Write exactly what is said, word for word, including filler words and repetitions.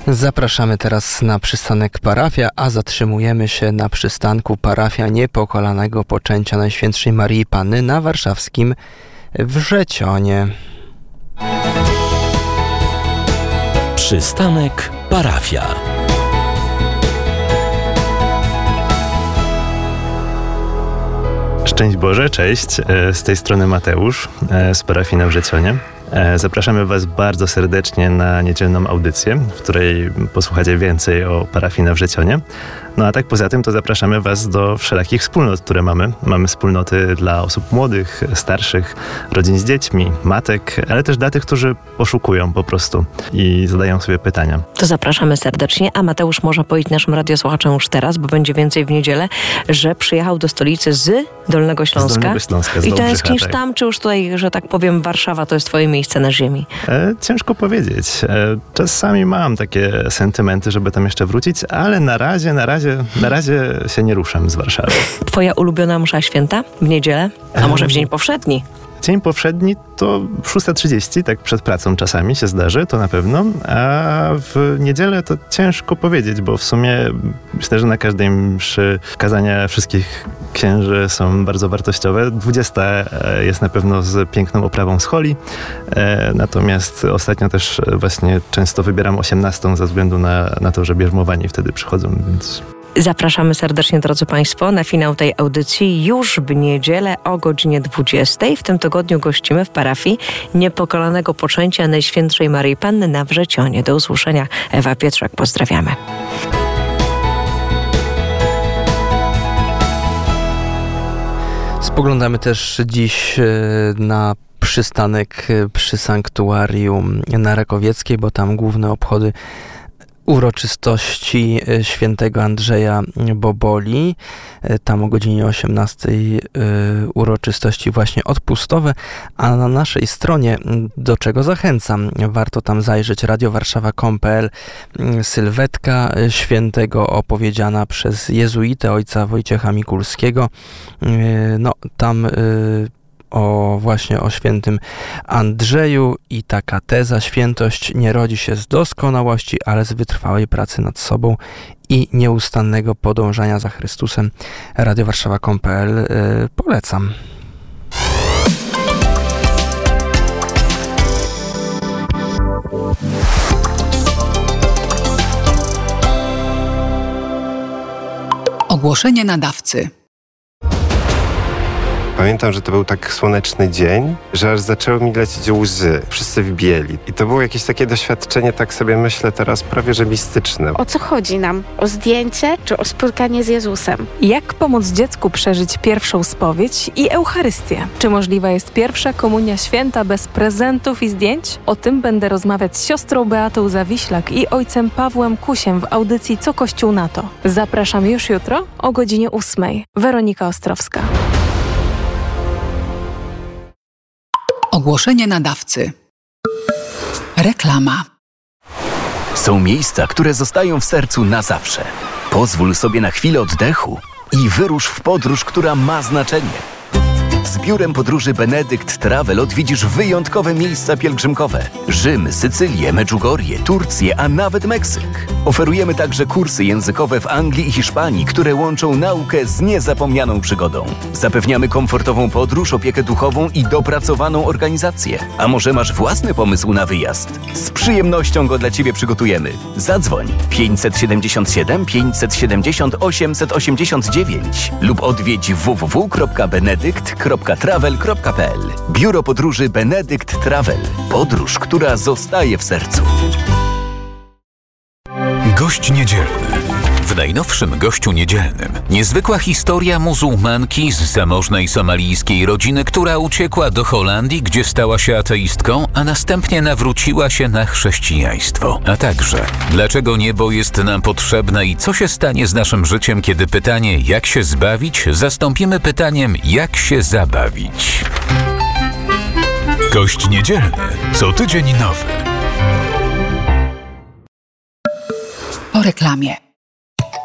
Zapraszamy teraz na przystanek Parafia, a zatrzymujemy się na przystanku Parafia Niepokalanego Poczęcia Najświętszej Maryi Panny na warszawskim Wrzecionie. Przystanek Parafia. Szczęść Boże, cześć. Z tej strony Mateusz z Parafii na Wrzecionie. Zapraszamy Was bardzo serdecznie na niedzielną audycję, w której posłuchacie więcej o parafii na Wrzecionie. No a tak poza tym to zapraszamy Was do wszelakich wspólnot, które mamy. Mamy wspólnoty dla osób młodych, starszych, rodzin z dziećmi, matek, ale też dla tych, którzy poszukują po prostu i zadają sobie pytania. To zapraszamy serdecznie, a Mateusz może powiedzieć naszym radiosłuchaczom już teraz, bo będzie więcej w niedzielę, że przyjechał do stolicy z Dolnego Śląska. Z Dolnego Śląska, z I tęsknisz tak. tam, czy już tutaj, że tak powiem, Warszawa to jest twoje miejsce na ziemi? E, ciężko powiedzieć. E, czasami mam takie sentymenty, żeby tam jeszcze wrócić, ale na razie, na razie, na razie się nie ruszam z Warszawy. Twoja ulubiona msza święta w niedzielę? A może w dzień powszedni? Dzień powszedni to szósta trzydzieści, tak przed pracą czasami się zdarzy, to na pewno, a w niedzielę to ciężko powiedzieć, bo w sumie myślę, że na każdej mszy kazania wszystkich księży są bardzo wartościowe. dwudziesta jest na pewno z piękną oprawą z holi, natomiast ostatnio też właśnie często wybieram osiemnastą ze względu na, na to, że bierzmowani wtedy przychodzą, więc... Zapraszamy serdecznie, drodzy Państwo, na finał tej audycji już w niedzielę o godzinie dwudziestej. W tym tygodniu gościmy w parafii Niepokalanego Poczęcia Najświętszej Maryi Panny na Wrzecionie. Do usłyszenia. Ewa Pietrzak, pozdrawiamy. Spoglądamy też dziś na przystanek przy sanktuarium na Rakowieckiej, bo tam główne obchody uroczystości świętego Andrzeja Boboli. Tam o godzinie osiemnastej uroczystości właśnie odpustowe, a na naszej stronie, do czego zachęcam, warto tam zajrzeć, radiowarszawa kropka com kropka pe el, sylwetka świętego opowiedziana przez jezuitę ojca Wojciecha Mikulskiego. No tam o właśnie o świętym Andrzeju i taka teza: świętość nie rodzi się z doskonałości, ale z wytrwałej pracy nad sobą i nieustannego podążania za Chrystusem. radiowarszawa kropka com kropka pe el. Yy, polecam. Ogłoszenie nadawcy. Pamiętam, że to był tak słoneczny dzień, że aż zaczęły mi lecieć łzy. Wszyscy w bieli. I to było jakieś takie doświadczenie, tak sobie myślę teraz, prawie że mistyczne. O co chodzi nam? O zdjęcie czy o spotkanie z Jezusem? Jak pomóc dziecku przeżyć pierwszą spowiedź i Eucharystię? Czy możliwa jest pierwsza komunia święta bez prezentów i zdjęć? O tym będę rozmawiać z siostrą Beatą Zawiślak i ojcem Pawłem Kusiem w audycji Co Kościół na to. Zapraszam już jutro o godzinie ósmej. Weronika Ostrowska. Ogłoszenie nadawcy. Reklama. Są miejsca, które zostają w sercu na zawsze. Pozwól sobie na chwilę oddechu i wyrusz w podróż, która ma znaczenie. Z biurem podróży Benedykt Travel odwiedzisz wyjątkowe miejsca pielgrzymkowe. Rzym, Sycylię, Medjugorje, Turcję, a nawet Meksyk. Oferujemy także kursy językowe w Anglii i Hiszpanii, które łączą naukę z niezapomnianą przygodą. Zapewniamy komfortową podróż, opiekę duchową i dopracowaną organizację. A może masz własny pomysł na wyjazd? Z przyjemnością go dla Ciebie przygotujemy. Zadzwoń pięćset siedemdziesiąt siedem pięćset siedemdziesiąt osiemset osiemdziesiąt dziewięć lub odwiedź w w w kropka benedykt kropka travel kropka pe el. Biuro podróży Benedykt Travel. Podróż, która zostaje w sercu. Gość niedzielny. W najnowszym Gościu Niedzielnym niezwykła historia muzułmanki z zamożnej somalijskiej rodziny, która uciekła do Holandii, gdzie stała się ateistką, a następnie nawróciła się na chrześcijaństwo. A także dlaczego niebo jest nam potrzebne i co się stanie z naszym życiem, kiedy pytanie jak się zbawić zastąpimy pytaniem jak się zabawić. Gość Niedzielny. Co tydzień nowy. Po reklamie.